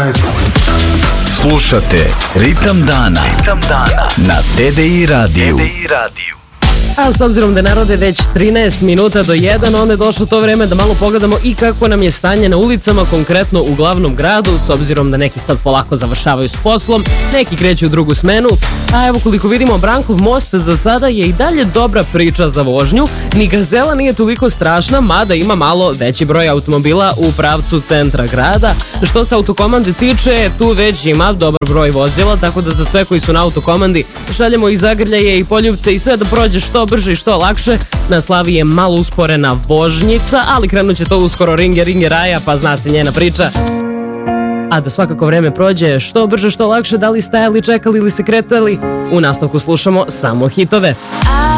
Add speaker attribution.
Speaker 1: Slušate Ritam dana na TDI radiju.
Speaker 2: A s obzirom da narode već 13 minuta do 1, onda je došlo to vreme da malo pogledamo i kako nam je stanje na ulicama, konkretno u glavnom gradu, s obzirom da neki sad polako završavaju s poslom, neki kreću u drugu smenu, a evo koliko vidimo Brankov most za sada je i dalje dobra priča za vožnju, ni Gazela nije toliko strašna, mada ima malo veći broj automobila u pravcu centra grada. Što se autokomande tiče, tu već ima dobar broj vozila, tako da za sve koji su na autokomandi šaljemo i zagrljaje i poljupce i sve da prođe što brže i što lakše. Na Slavi je malo usporena vožnjica, ali krenut će to uskoro ringe raja, pa zna se njena priča. A da svakako vreme prođe što brže, što lakše, da li stajali, čekali ili se kretali, u nastavku slušamo samo hitove.